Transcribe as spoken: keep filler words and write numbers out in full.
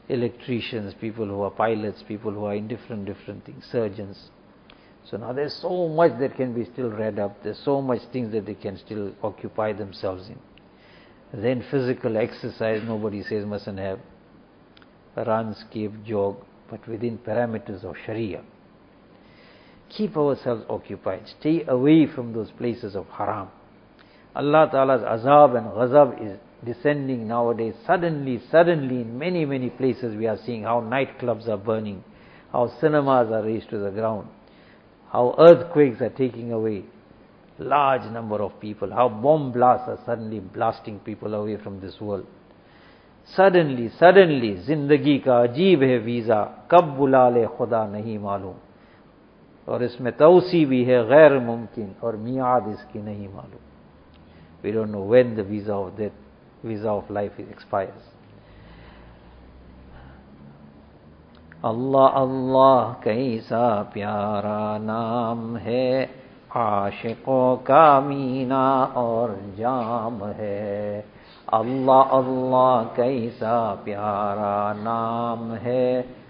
electricians, people who are pilots, people who are in different, different things, surgeons. So now there's so much that can be still read up, there's so much things that they can still occupy themselves in. Then physical exercise, nobody says mustn't have. Run, skip, jog, but within parameters of Sharia. Keep ourselves occupied, stay away from those places of haram. Allah Ta'ala's azab and ghazab is descending nowadays. Suddenly, suddenly in many, many places we are seeing how nightclubs are burning, how cinemas are razed to the ground, how earthquakes are taking away large number of people, how bomb blasts are suddenly blasting people away from this world. Suddenly, suddenly, zindagi ka ajeeb hai visa, kab bula le khuda nahi malum. और इसमें तौसी भी है गैर मुमकिन और मियाद इसकी नहीं मालूम. We don't know when the visa of death, visa of life expires. Allah Allah कैसा प्यारा नाम है, आशिकों का मीना और जाम है. Allah Allah कैसा प्यारा नाम है,